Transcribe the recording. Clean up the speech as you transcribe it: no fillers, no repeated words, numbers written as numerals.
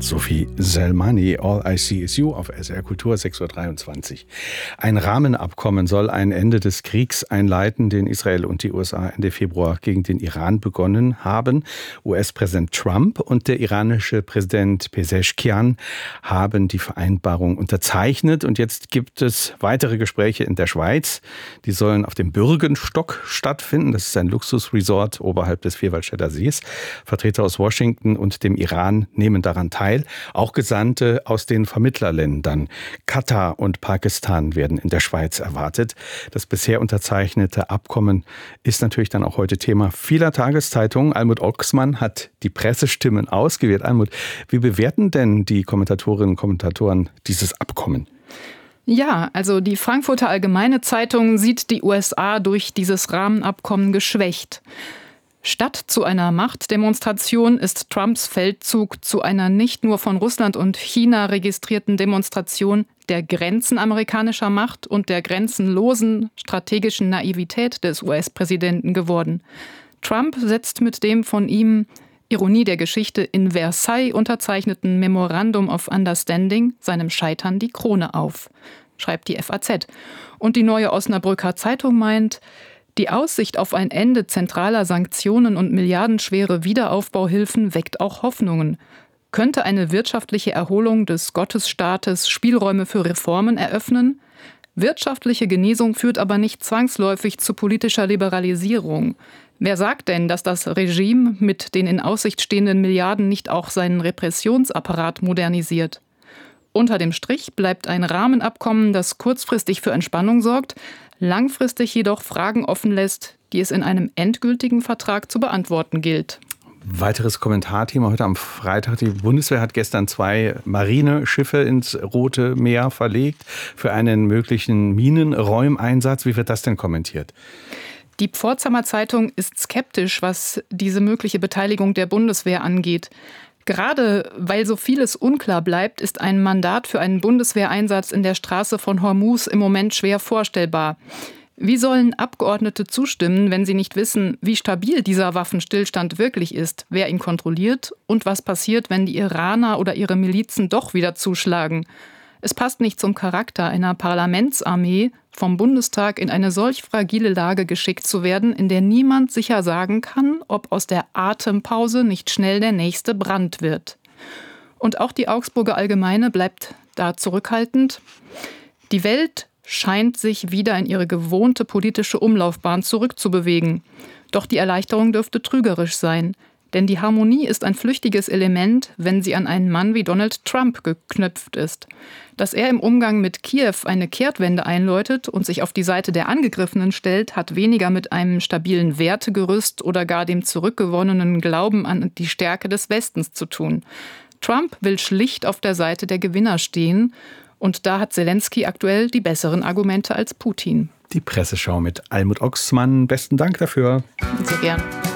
Sophie Selmani, All I See Is You auf SR Kultur, 6.23 Uhr. Ein Rahmenabkommen soll ein Ende des Kriegs einleiten, den Israel und die USA Ende Februar gegen den Iran begonnen haben. US-Präsident Trump und der iranische Präsident Pezeshkian haben die Vereinbarung unterzeichnet. Und jetzt gibt es weitere Gespräche in der Schweiz. Die sollen auf dem Bürgenstock stattfinden. Das ist ein Luxusresort oberhalb des Vierwaldstätter Sees. Vertreter aus Washington und dem Iran nehmen daran teil. Auch Gesandte aus den Vermittlerländern Katar und Pakistan werden in der Schweiz erwartet. Das bisher unterzeichnete Abkommen ist natürlich dann auch heute Thema vieler Tageszeitungen. Almut Oxmann hat die Pressestimmen ausgewählt. Almut, wie bewerten denn die Kommentatorinnen und Kommentatoren dieses Abkommen? Ja, also die Frankfurter Allgemeine Zeitung sieht die USA durch dieses Rahmenabkommen geschwächt. Statt zu einer Machtdemonstration ist Trumps Feldzug zu einer nicht nur von Russland und China registrierten Demonstration der Grenzen amerikanischer Macht und der grenzenlosen strategischen Naivität des US-Präsidenten geworden. Trump setzt mit dem von ihm, Ironie der Geschichte, in Versailles unterzeichneten Memorandum of Understanding seinem Scheitern die Krone auf, schreibt die FAZ. Und die Neue Osnabrücker Zeitung meint, die Aussicht auf ein Ende zentraler Sanktionen und milliardenschwere Wiederaufbauhilfen weckt auch Hoffnungen. Könnte eine wirtschaftliche Erholung des Gottesstaates Spielräume für Reformen eröffnen? Wirtschaftliche Genesung führt aber nicht zwangsläufig zu politischer Liberalisierung. Wer sagt denn, dass das Regime mit den in Aussicht stehenden Milliarden nicht auch seinen Repressionsapparat modernisiert? Unter dem Strich bleibt ein Rahmenabkommen, das kurzfristig für Entspannung sorgt, langfristig jedoch Fragen offen lässt, die es in einem endgültigen Vertrag zu beantworten gilt. Weiteres Kommentarthema heute am Freitag. Die Bundeswehr hat gestern 2 Marineschiffe ins Rote Meer verlegt für einen möglichen Minenräumeinsatz. Wie wird das denn kommentiert? Die Pforzheimer Zeitung ist skeptisch, was diese mögliche Beteiligung der Bundeswehr angeht. Gerade weil so vieles unklar bleibt, ist ein Mandat für einen Bundeswehreinsatz in der Straße von Hormuz im Moment schwer vorstellbar. Wie sollen Abgeordnete zustimmen, wenn sie nicht wissen, wie stabil dieser Waffenstillstand wirklich ist, wer ihn kontrolliert und was passiert, wenn die Iraner oder ihre Milizen doch wieder zuschlagen? Es passt nicht zum Charakter einer Parlamentsarmee, vom Bundestag in eine solch fragile Lage geschickt zu werden, in der niemand sicher sagen kann, ob aus der Atempause nicht schnell der nächste Brand wird. Und auch die Augsburger Allgemeine bleibt da zurückhaltend. Die Welt scheint sich wieder in ihre gewohnte politische Umlaufbahn zurückzubewegen. Doch die Erleichterung dürfte trügerisch sein. Denn die Harmonie ist ein flüchtiges Element, wenn sie an einen Mann wie Donald Trump geknüpft ist. Dass er im Umgang mit Kiew eine Kehrtwende einläutet und sich auf die Seite der Angegriffenen stellt, hat weniger mit einem stabilen Wertegerüst oder gar dem zurückgewonnenen Glauben an die Stärke des Westens zu tun. Trump will schlicht auf der Seite der Gewinner stehen. Und da hat Zelensky aktuell die besseren Argumente als Putin. Die Presseschau mit Almut Oxmann. Besten Dank dafür. Sehr gern.